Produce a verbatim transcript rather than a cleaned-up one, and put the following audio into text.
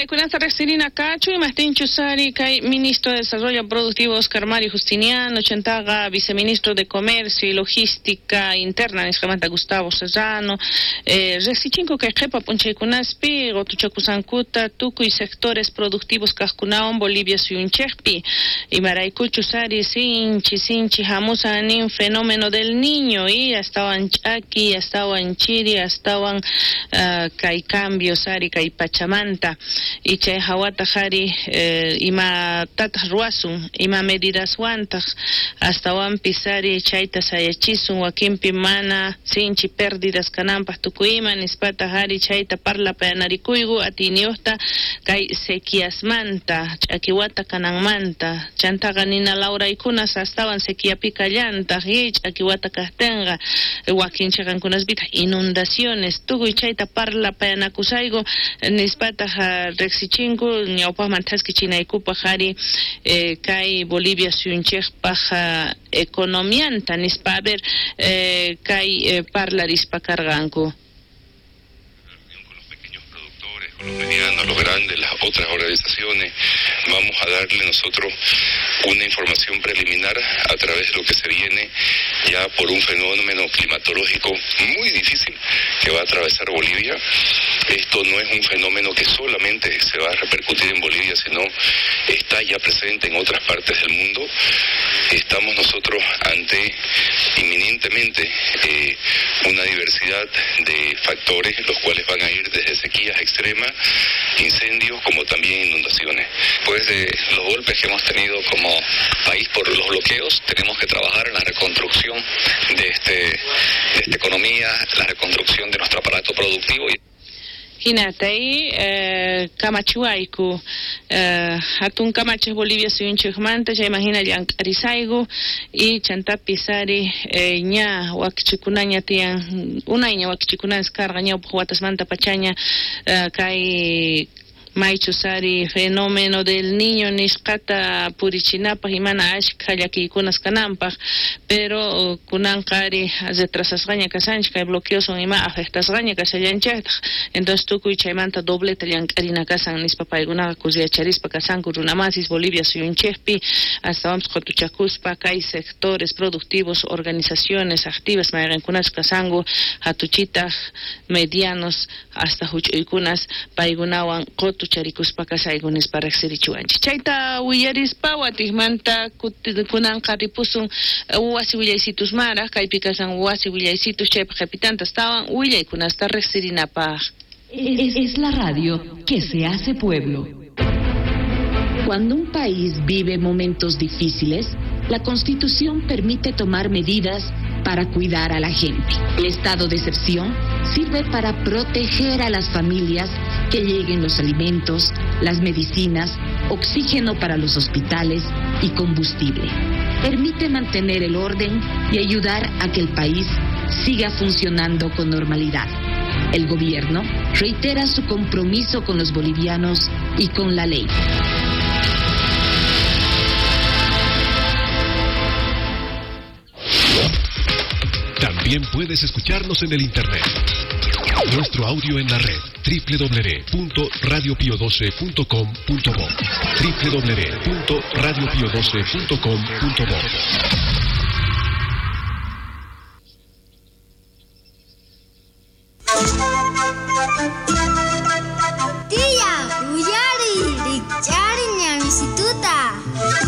Mira, con esta Resirina Cacho y Martín Chusari, que ministro de Desarrollo Productivo Oscar Mario Justiniano, Chantaga, viceministro de Comercio y Logística Interna, Niscamanta Gustavo Serrano, eh, Resichinco que jepa Ponche Kunaspi, Gotuchakusankuta, Tuku y sectores productivos Cascunaon, Bolivia Suyunchespi, y Maraicu Chusari, Sinchi, Sinchi, Jamusanin, fenómeno del niño, y estaban Chaki, estaban Chiri, estaban uh, Kai Cambio, Sari, Kai Pachamanta. Y che hawata hari eh, ima tatas ruasun ima medidas wantaj hasta wan pisari chaita sayachisun wakimpi mana sinchi pérdidas kanampas tukuima nispata hari chaita parla payanarikuygu atiniosta kai sequiasmanta chakiwata kananmanta chantaga nina laura ikunas hasta sequiapica llanta hich akiwata kastenga wakinchagan kunas bita inundaciones tugu chaita parla payanakusaigo nispata Rexichingu, ñawpa mantaski chinaykupa hari eh, kay Bolivia suyunchekpa economianta nispa ver eh, kay eh, parla rispa carganku. Los medianos, los grandes, las otras organizaciones, vamos a darle nosotros una información preliminar a través de lo que se viene ya por un fenómeno climatológico muy difícil que va a atravesar Bolivia. Esto no es un fenómeno que solamente se va a repercutir en Bolivia, sino está ya presente en otras partes del mundo. Estamos nosotros ante inminentemente eh, una diversidad de factores, los cuales van a ir desde sequías extremas, incendios, como también inundaciones. Después de los golpes que hemos tenido como país por los bloqueos, tenemos que trabajar en la reconstrucción de, este, de esta economía, la reconstrucción de nuestro aparato productivo. Hinatay, eh, Camachuaiku, eh, Hatun Camaches Bolivia Suyunchekmanta, ya imagina Yankarisaigu, y Chantapisari, eh, ña, Wakichikunaña tian, una ña Wakichikunan Scarga, ña, Huatasmanta Pachaña, eh, Kai. Maichusari fenómeno del niño niskata purichinapa himana ashka llakikunas kanampa, pero kunankari retrasasgaña kasanchka y bloqueos son ima afectasgaña kasallanchata, entonces tukuy chaymanta dobleta llankarina kasan nispapaygunaqa kusiacharispa kasanku runamasis Bolivia suyunchespi, hasta vamos kotuchakuspa kay sectores productivos, organizaciones activas mayrankunas kasangu hatuchita medianos hasta huchuykunas paygunawan kotu charikuspa kasaygunis para exerichuanchi. Chaita willarispa watijmanta kunanqa ripusun wasi willaysitus mara, kaypi kasan wasi willaysitus chaypa qapitantas tawan willaykunasta rexirinapaq. Es, es la radio que se hace pueblo. Cuando un país vive momentos difíciles, la Constitución permite tomar medidas para cuidar a la gente. El estado de excepción sirve para proteger a las familias, que lleguen los alimentos, las medicinas, oxígeno para los hospitales y combustible. Permite mantener el orden y ayudar a que el país siga funcionando con normalidad. El gobierno reitera su compromiso con los bolivianos y con la ley. También puedes escucharnos en el internet. Nuestro audio en la red doble u doble u doble u punto radio pio doce punto com punto bo doble u doble u doble u punto radio pio doce punto com punto bo. Thank you.